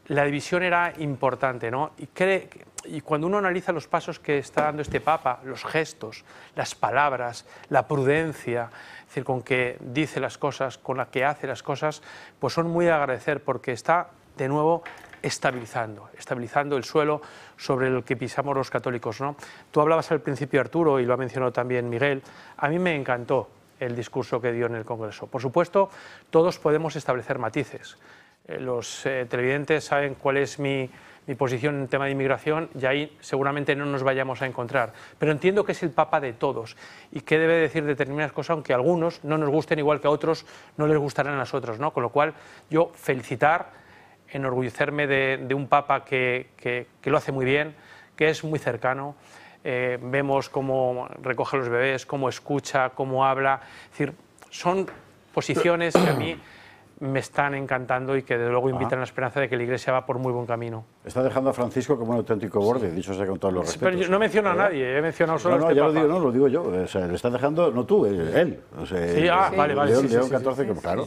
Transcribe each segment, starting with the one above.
la división era importante, ¿no? Y cuando uno analiza los pasos que está dando este Papa, los gestos, las palabras, la prudencia, es decir, con que dice las cosas, con la que hace las cosas, pues son muy de agradecer porque está de nuevo estabilizando el suelo sobre el que pisamos los católicos, ¿no? Tú hablabas al principio, Arturo, y lo ha mencionado también Miguel. A mí me encantó el discurso que dio en el Congreso. Por supuesto, todos podemos establecer matices. Los televidentes saben cuál es mi posición en el tema de inmigración y ahí seguramente no nos vayamos a encontrar. Pero entiendo que es el Papa de todos y que debe decir determinadas cosas, aunque a algunos no nos gusten, igual que a otros no les gustarán a nosotros, ¿no? Con lo cual, yo enorgullecerme de un Papa que lo hace muy bien, que es muy cercano. Vemos cómo recoge a los bebés, cómo escucha, cómo habla. Es decir, son posiciones que a mí me están encantando y que desde luego invitan a la esperanza de que la Iglesia va por muy buen camino. Está dejando a Francisco como un auténtico borde, dicho sea con todos los respetos. Pero yo no menciono a nadie, he mencionado solo a este ya Papa. lo digo yo. O sea, le está dejando, no tú, él. O sea, sí, vale. León XIV, claro.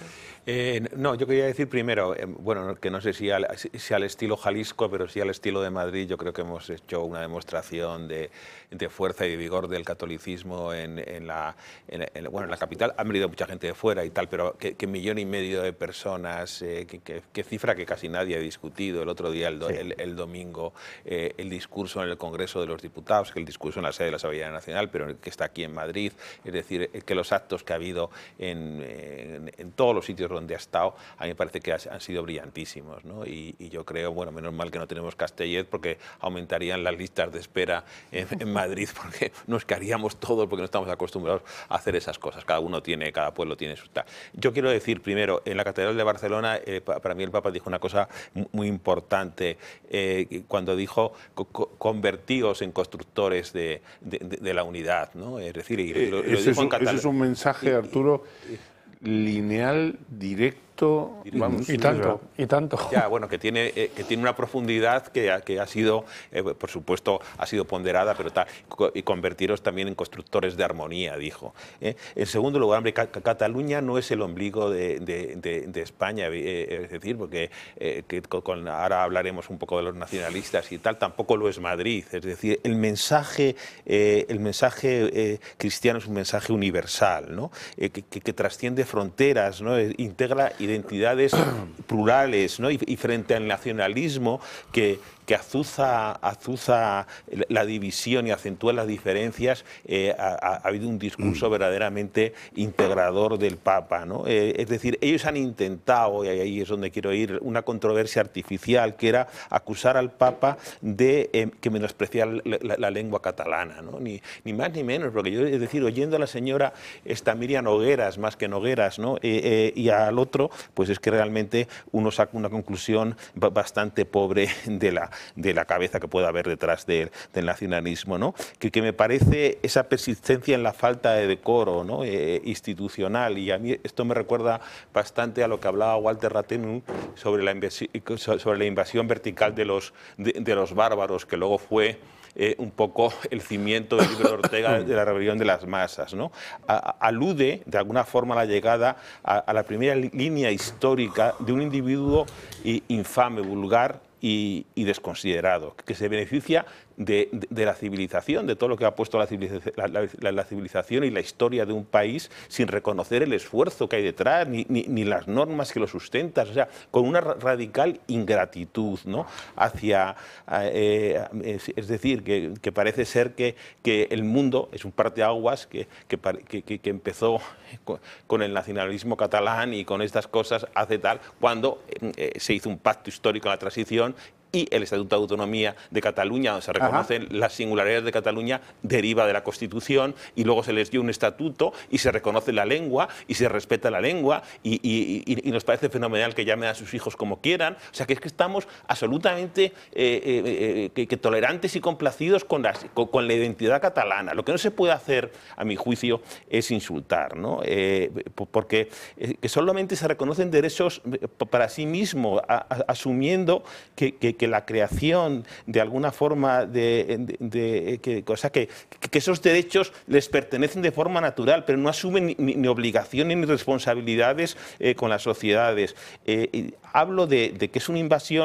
No, yo quería decir primero, bueno, que no sé si al estilo Jalisco, pero sí al estilo de Madrid. Yo creo que hemos hecho una demostración de fuerza y de vigor del catolicismo en la capital. Han venido mucha gente de fuera y tal, pero que 1,5 millones de personas, que cifra que casi nadie ha discutido. El otro día, el domingo, el discurso en el Congreso de los Diputados, que el discurso en la sede de la Asamblea Nacional, pero que está aquí en Madrid. Es decir, que los actos que ha habido en todos los sitios donde ha estado, a mí me parece que han sido brillantísimos, ¿no? Y yo creo, bueno, menos mal que no tenemos Castellet, porque aumentarían las listas de espera en Madrid, porque nos caeríamos todos, porque no estamos acostumbrados a hacer esas cosas. Cada pueblo tiene su tal. Yo quiero decir, primero, en la Catedral de Barcelona, para mí el Papa dijo una cosa muy importante, cuando dijo, convertíos en constructores de la unidad, ¿no? Es decir, lo dijo en catalán. Ese es un mensaje, Arturo, lineal, directo, vamos, y tanto. Ya, bueno, que tiene una profundidad que ha sido, por supuesto, ha sido ponderada, pero tal, y convertiros también en constructores de armonía, dijo. En segundo lugar, hombre, Cataluña no es el ombligo de España, es decir, porque ahora hablaremos un poco de los nacionalistas y tal, tampoco lo es Madrid. Es decir, el mensaje cristiano es un mensaje universal, ¿no? Que trasciende fronteras, ¿no? Integra identidades plurales, ¿no? Y frente al nacionalismo que azuza la división y acentúa las diferencias, ha habido un discurso verdaderamente integrador del Papa, ¿no? Es decir, ellos han intentado, y ahí es donde quiero ir, una controversia artificial, que era acusar al Papa de que menospreciar la lengua catalana, ¿no? Ni más ni menos, porque yo, es decir, oyendo a la señora Miriam Nogueras, más que Nogueras, ¿no? Y al otro, pues es que realmente uno saca una conclusión bastante pobre de la cabeza que pueda haber detrás del nacionalismo, ¿no? Que me parece esa persistencia en la falta de decoro, ¿no? Institucional, y a mí esto me recuerda bastante a lo que hablaba Walter Rathenau sobre la invasión vertical de los bárbaros, que luego fue un poco el cimiento del libro de Ortega de la rebelión de las masas, ¿no? Alude de alguna forma a la llegada a la primera línea histórica de un individuo infame, vulgar y desconsiderado, que se beneficia de la civilización, de todo lo que ha puesto la civilización y la historia de un país, sin reconocer el esfuerzo que hay detrás, ni las normas que lo sustentan, o sea, con una radical ingratitud, ¿no? Es decir, que parece ser que el mundo es un parteaguas que empezó con el nacionalismo catalán y con estas cosas hace tal, cuando se hizo un pacto histórico en la transición, y el Estatuto de Autonomía de Cataluña, donde se reconocen las singularidades de Cataluña, deriva de la Constitución, y luego se les dio un estatuto y se reconoce la lengua y se respeta la lengua, y nos parece fenomenal que llamen a sus hijos como quieran. O sea, que es que estamos absolutamente tolerantes y complacidos con la identidad catalana. Lo que no se puede hacer, a mi juicio, es insultar, ¿no? Porque que solamente se reconocen derechos para sí mismos, asumiendo que la creación, de alguna forma, que esos derechos les pertenecen de forma natural, pero no asumen ni obligaciones ni responsabilidades con las sociedades. Hablo de que es una invasión